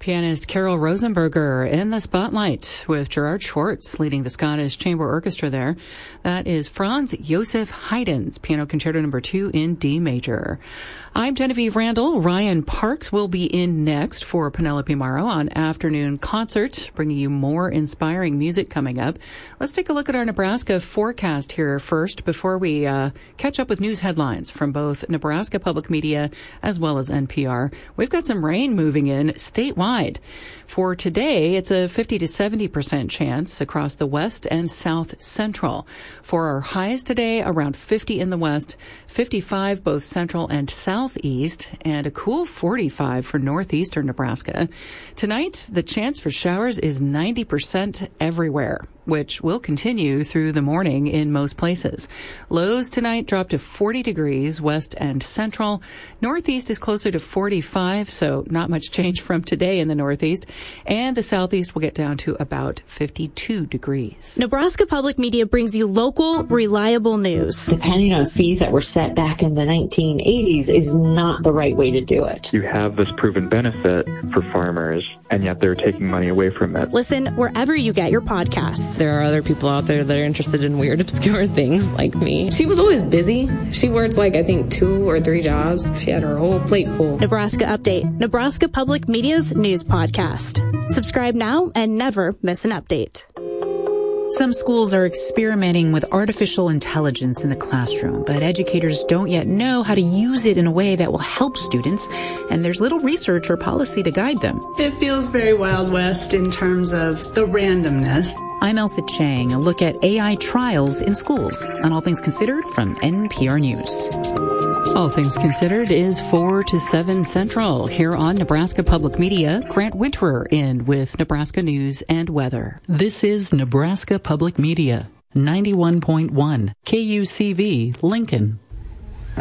Pianist Carol Rosenberger in the spotlight with Gerard Schwartz leading the Scottish Chamber Orchestra there. That is Franz Joseph Haydn's Piano Concerto No. 2 in D major. I'm Genevieve Randall. Ryan Parks will be in next for Penelope Morrow on Afternoon Concert, bringing you more inspiring music coming up. Let's take a look at our Nebraska forecast here first before we catch up with news headlines from both Nebraska Public Media as well as NPR. We've got some rain moving in statewide. For today, it's a 50 to 70% chance across the west and south central. For our highs today, around 50 in the west, 55 both central and southeast, and a cool 45 for northeastern Nebraska. Tonight, the chance for showers is 90% everywhere, which will continue through the morning in most places. Lows tonight drop to 40 degrees west and central. Northeast is closer to 45, so not much change from today in the northeast. And the southeast will get down to about 52 degrees. Nebraska Public Media brings you local, reliable news. Depending on fees that were set back in the 1980s is not the right way to do it. You have this proven benefit for farmers, and yet they're taking money away from it. Listen wherever you get your podcasts. There are other people out there that are interested in weird, obscure things like me. She was always busy. She worked I think 2 or 3 jobs. She had her whole plate full. Nebraska Update, Nebraska Public Media's news podcast. Subscribe now and never miss an update. Some schools are experimenting with artificial intelligence in the classroom, but educators don't yet know how to use it in a way that will help students, and there's little research or policy to guide them. It feels very Wild West in terms of the randomness. I'm Elsa Chang, a look at AI trials in schools on All Things Considered from NPR News. All Things Considered is 4 to 7 Central. Here on Nebraska Public Media, Grant Winterer in with Nebraska News and Weather. This is Nebraska Public Media, 91.1 KUCV, Lincoln.